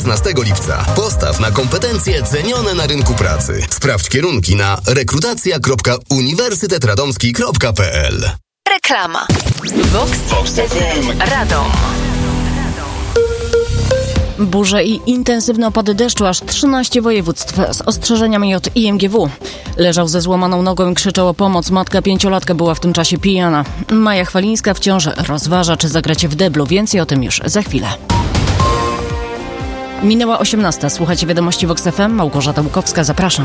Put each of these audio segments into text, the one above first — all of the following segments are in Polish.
16 lipca. Postaw na kompetencje cenione na rynku pracy. Sprawdź kierunki na rekrutacja.uniwersytetradomski.pl. Reklama. Vox FM Radom. Burze i intensywne opady deszczu, aż 13 województw z ostrzeżeniami od IMGW. Leżał ze złamaną nogą i krzyczał o pomoc. Matka 5-latka była w tym czasie pijana. Maja Chwalińska wciąż rozważa, czy zagrać w deblu. Więcej o tym już za chwilę. Minęła 18. Słuchajcie wiadomości Vox FM. Małgorzata Łukowska, zapraszam.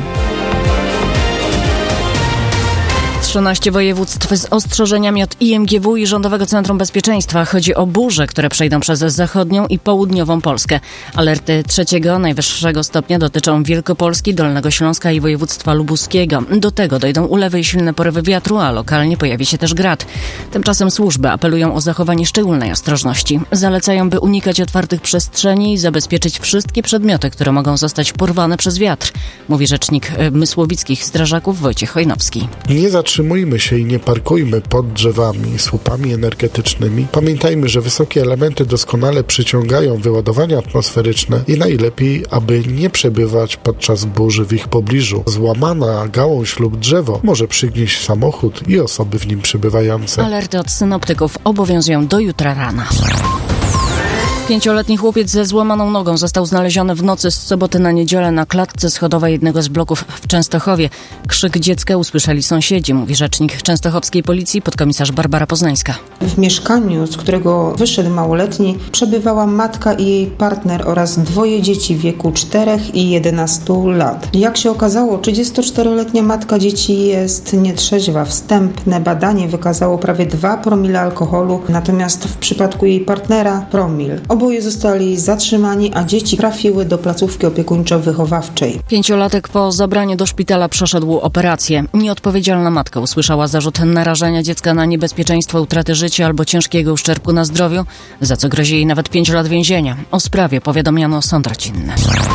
13 województw z ostrzeżeniami od IMGW i Rządowego Centrum Bezpieczeństwa. Chodzi o burze, które przejdą przez zachodnią i południową Polskę. Alerty 3. najwyższego stopnia dotyczą Wielkopolski, Dolnego Śląska i województwa lubuskiego. Do tego dojdą ulewy i silne porywy wiatru, a lokalnie pojawi się też grad. Tymczasem służby apelują o zachowanie szczególnej ostrożności. Zalecają, by unikać otwartych przestrzeni i zabezpieczyć wszystkie przedmioty, które mogą zostać porwane przez wiatr, mówi rzecznik mysłowickich strażaków Wojciech Chojnowski. Nie zatrzymujmy się i nie parkujmy pod drzewami, słupami energetycznymi. Pamiętajmy, że wysokie elementy doskonale przyciągają wyładowania atmosferyczne i najlepiej, aby nie przebywać podczas burzy w ich pobliżu. Złamana gałąź lub drzewo może przygnieść samochód i osoby w nim przebywające. Alerty od synoptyków obowiązują do jutra rana. 5-letni chłopiec ze złamaną nogą został znaleziony w nocy z soboty na niedzielę na klatce schodowej jednego z bloków w Częstochowie. Krzyk dziecka usłyszeli sąsiedzi, mówi rzecznik częstochowskiej policji podkomisarz Barbara Poznańska. W mieszkaniu, z którego wyszedł małoletni, przebywała matka i jej partner oraz 2 dzieci w wieku 4 i 11 lat. Jak się okazało, 34-letnia matka dzieci jest nietrzeźwa. Wstępne badanie wykazało prawie 2 promile alkoholu, natomiast w przypadku jej partnera promil. Oboje zostali zatrzymani, a dzieci trafiły do placówki opiekuńczo-wychowawczej. 5-latek po zabraniu do szpitala przeszedł operację. Nieodpowiedzialna matka usłyszała zarzut narażania dziecka na niebezpieczeństwo utraty życia albo ciężkiego uszczerbku na zdrowiu, za co grozi jej nawet 5 lat więzienia. O sprawie powiadomiono sąd rodzinny.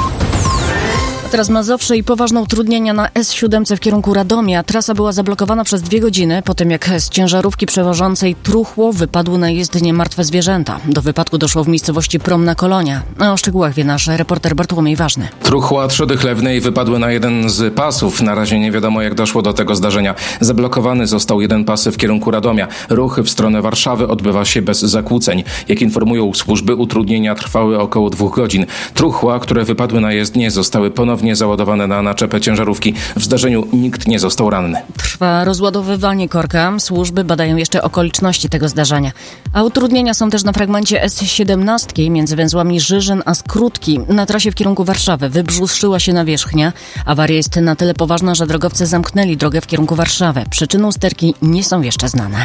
Teraz Mazowsze i poważne utrudnienia na S7 w kierunku Radomia. Trasa była zablokowana przez 2 godziny po tym, jak z ciężarówki przewożącej truchło wypadły na jezdnię martwe zwierzęta. Do wypadku doszło w miejscowości Promna Kolonia. A o szczegółach wie nasz reporter Bartłomiej Ważny. Truchła trzody chlewnej wypadły na jeden z pasów. Na razie nie wiadomo, jak doszło do tego zdarzenia. Zablokowany został jeden pas w kierunku Radomia. Ruch w stronę Warszawy odbywa się bez zakłóceń. Jak informują służby, utrudnienia trwały około 2 godzin. Truchła, które wypadły na jezdnię, zostały ponownie załadowane na naczepę ciężarówki. W zdarzeniu nikt nie został ranny. Trwa rozładowywanie korka. Służby badają jeszcze okoliczności tego zdarzenia. A utrudnienia są też na fragmencie S17 między węzłami Żyżyn a Skrótki. Na trasie w kierunku Warszawy wybrzuszyła się nawierzchnia. Awaria jest na tyle poważna, że drogowcy zamknęli drogę w kierunku Warszawy. Przyczyny usterki nie są jeszcze znane.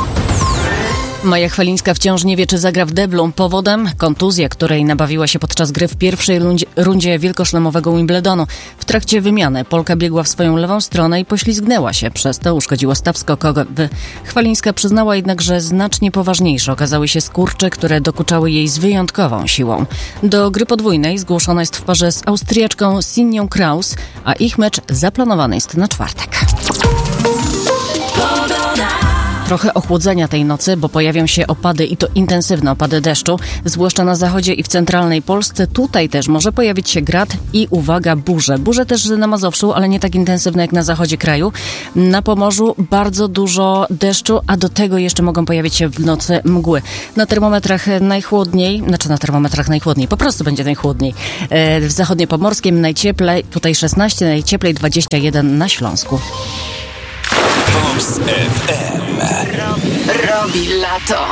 Maja Chwalińska wciąż nie wie, czy zagra w deblu. Powodem kontuzja, której nabawiła się podczas gry w pierwszej rundzie wielkoszlemowego Wimbledonu. W trakcie wymiany Polka biegła w swoją lewą stronę i poślizgnęła się. Przez to uszkodziło staw skokowy. Chwalińska przyznała jednak, że znacznie poważniejsze okazały się skurcze, które dokuczały jej z wyjątkową siłą. Do gry podwójnej zgłoszona jest w parze z Austriaczką Sinją Kraus, a ich mecz zaplanowany jest na czwartek. Trochę ochłodzenia tej nocy, bo pojawią się opady i to intensywne opady deszczu, zwłaszcza na zachodzie i w centralnej Polsce. Tutaj też może pojawić się grad i, uwaga, burze. Burze też na Mazowszu, ale nie tak intensywne jak na zachodzie kraju. Na Pomorzu bardzo dużo deszczu, a do tego jeszcze mogą pojawić się w nocy mgły. Na termometrach najchłodniej, po prostu będzie najchłodniej. W zachodniopomorskim najcieplej, tutaj 16, najcieplej 21 na Śląsku. Vox FM robi lato.